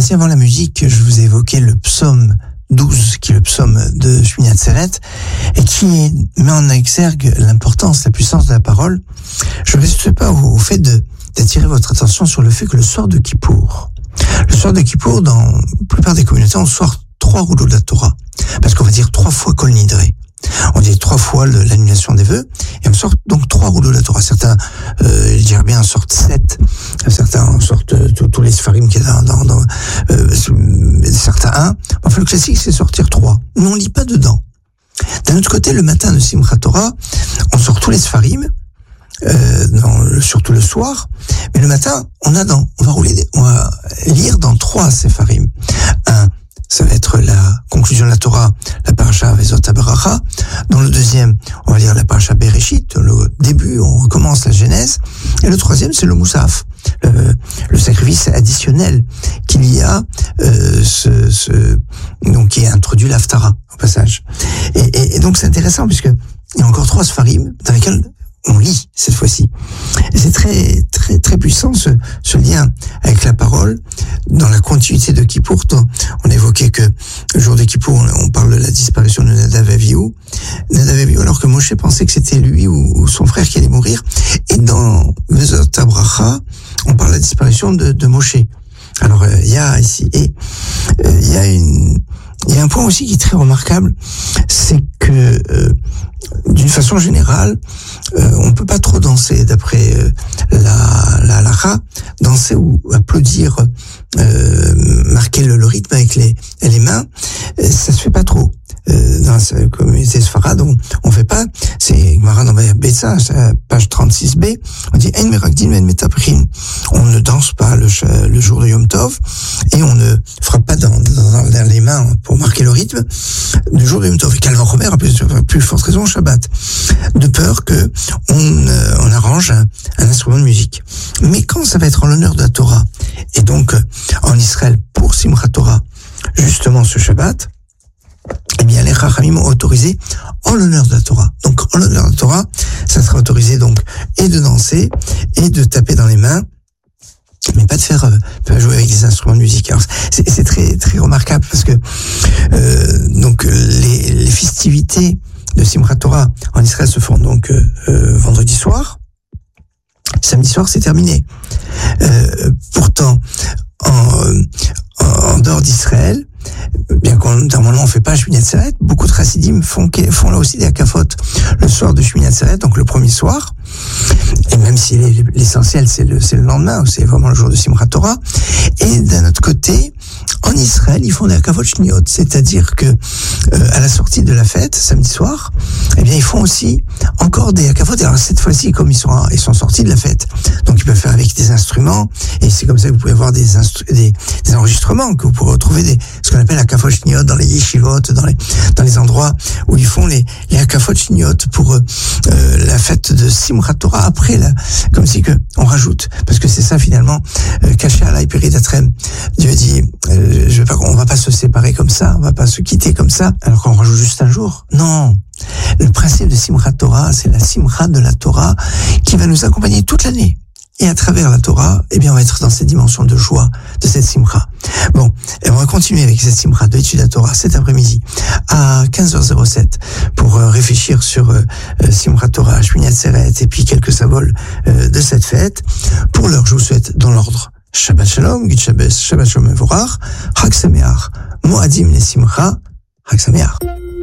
Ainsi, avant la musique, je vous ai évoqué le psaume 12, qui est le psaume de Shmini Atzeret, et qui met en exergue l'importance, la puissance de la parole. Je ne résiste pas au fait d'attirer votre attention sur le fait que le soir de Kippour, dans la plupart des communautés, on sort 3 rouleaux de la Torah, parce qu'on va dire 3 fois Kol Nidré. On dit 3 fois l'annulation des vœux, et on sort donc 3 rouleaux de la Torah. Certains, je dirais bien, en sortent 7. Certains en sortent tous les Sfarim qui est dans certains 1. Enfin, le classique, c'est sortir 3. Mais on lit pas dedans. D'un autre côté, le matin de Simchat Torah, on sort tous les Sfarim, surtout le soir. Mais le matin, on va lire dans 3 Sefarim. Ça va être la conclusion de la Torah, la paracha Vezot HaBaracha. Dans le deuxième, on va lire la paracha Bereshit, le début, on recommence la Genèse. Et le troisième, c'est le Moussaf, le sacrifice additionnel qu'il y a, donc qui introduit l'Haftara au passage. Et donc c'est intéressant puisque il y a encore 3 Sfarim dans lesquels on lit cette fois-ci. Et c'est très très très puissant ce lien avec la parole dans la continuité de Kippour. On évoquait que le jour de Kippour, on parle de la disparition de Nadav et Avihu, alors que Moshe pensait que c'était lui ou son frère qui allait mourir. Et dans Vezot HaBaracha, on parle de la disparition de Moshe. Alors il y a ici il y a un point aussi qui est très remarquable, c'est que d'une façon générale, on peut pas trop danser d'après la halakha, danser ou applaudir, marquer le rythme avec les mains, ça se fait pas trop. Dans la communauté Sfarad, on fait pas. C'est Gemara dans Betsa, page 36b. On dit Ein merakdin ve'en metaprin. On ne danse pas le jour de Yom Tov et on ne frappe pas dans les mains pour marquer le rythme du jour de Yom Tov. Et Calvin Romer a plus forte raison Shabbat, de peur que on arrange un instrument de musique. Mais quand ça va être en l'honneur de la Torah et donc en Israël pour Simchat Torah, justement ce Shabbat, eh bien, les Chachamim ont autorisé en l'honneur de la Torah. Donc, en l'honneur de la Torah, ça sera autorisé donc et de danser et de taper dans les mains, mais pas de faire jouer avec des instruments de musique. Alors, c'est très très remarquable parce que donc les festivités de Simchat Torah en Israël se font donc vendredi soir. Samedi soir, c'est terminé. Pourtant, en dehors d'Israël, bien qu'on normalement on fait pas Shmini Atzeret, beaucoup de chassidim font là aussi des hakafot le soir de Shmini Atzeret, donc le premier soir. Et même si l'essentiel c'est le lendemain, c'est vraiment le jour de Simchat Torah. Et d'un autre côté, en Israël, ils font des hakafot shniot, c'est-à-dire que à la sortie de la fête samedi soir, eh bien ils font aussi encore des hakafot. Alors cette fois-ci, comme ils sont sortis de la fête, donc ils peuvent faire avec des instruments. Et c'est comme ça que vous pouvez avoir des enregistrements que vous pourrez retrouver ce qu'on appelle hakafot shniot dans les yeshivot, dans les endroits où ils font les hakafot shniot pour la fête de Simchat Torah après comme si que on rajoute, parce que c'est ça finalement, caché à la Péridatrem. Dieu dit, on va pas se séparer comme ça, on va pas se quitter comme ça, alors qu'on rajoute juste un jour. Non. Le principe de Simchat Torah, c'est la Simcha de la Torah qui va nous accompagner toute l'année. Et à travers la Torah, eh bien, on va être dans cette dimension de joie de cette Simcha. Bon, et on va continuer avec cette Simcha de l'étude de la Torah cet après-midi à 15h07 pour réfléchir sur Simchat Torah, Shmini Atzeret et puis quelques symboles de cette fête. Pour l'heure, je vous souhaite dans l'ordre Shabbat Shalom, Git Shabbos, Shabbat Shalom Mevorach, Chag Sameach, Moadim le Simcha, Chag Sameach.